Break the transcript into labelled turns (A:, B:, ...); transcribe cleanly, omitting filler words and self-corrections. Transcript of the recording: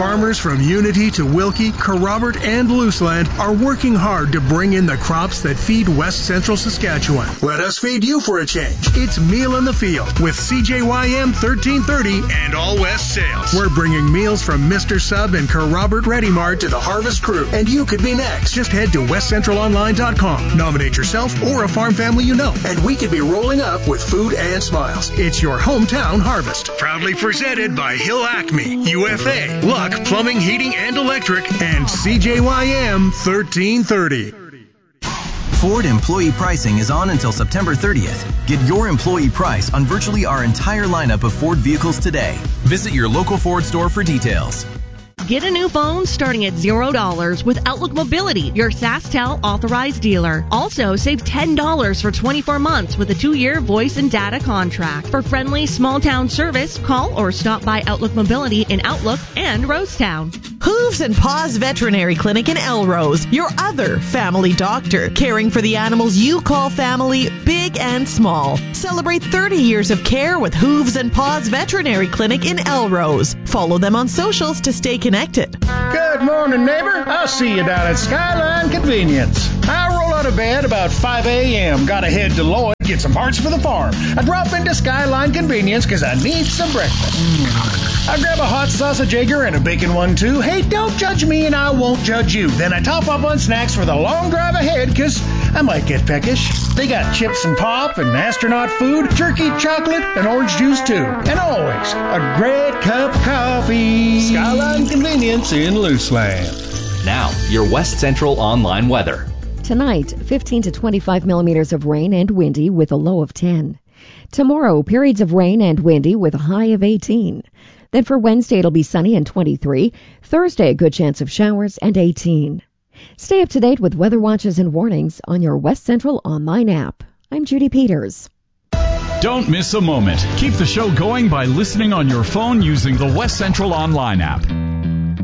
A: Farmers from Unity to Wilkie, Kerrobert, and Luseland are working hard to bring in the crops that feed West Central Saskatchewan. Let us feed you for a change. It's Meal in the Field with CJYM 1330 and All West Sales. We're bringing meals from Mr. Sub and Kerrobert Ready Mart to the Harvest Crew, and you could be next. Just head to westcentralonline.com. Nominate yourself or a farm family you know, and we could be rolling up with food and smiles. It's your hometown harvest. Proudly presented by Hill Acme, UFA, Luck Plumbing, Heating, and Electric, and CJYM 1330.
B: Ford employee pricing is on until September 30th. Get your employee price on virtually our entire lineup of Ford vehicles today. Visit your local Ford store for details.
C: Get a new phone starting at $0 with Outlook Mobility, your SaskTel authorized dealer. Also, save $10 for 24 months with a 2-year voice and data contract. For friendly small-town service, call or stop by Outlook Mobility in Outlook and Rosetown.
D: Hooves and Paws Veterinary Clinic in Elrose, your other family doctor, caring for the animals you call family, big and small. Celebrate 30 years of care with Hooves and Paws Veterinary Clinic in Elrose. Follow them on socials to stay connected.
E: Good morning, neighbor. I'll see you down at Skyline Convenience. I roll out of bed about 5 a.m. Gotta head to Lloyd, get some parts for the farm. I drop into Skyline Convenience because I need some breakfast. I grab a hot sausage egger and a bacon one, too. Hey, don't judge me and I won't judge you. Then I top up on snacks for the long drive ahead because I might get peckish. They got chips and pop and astronaut food, jerky, chocolate, and orange juice, too. And always a great cup of coffee. Skyline Convenience in Luseland.
F: Now, your West Central online weather.
G: Tonight, 15 to 25 millimeters of rain and windy with a low of 10. Tomorrow, periods of rain and windy with a high of 18. Then for Wednesday, it'll be sunny and 23. Thursday, a good chance of showers and 18. Stay up to date with weather watches and warnings on your West Central online app. I'm Judy Peters.
H: Don't miss a moment. Keep the show going by listening on your phone using the West Central online app.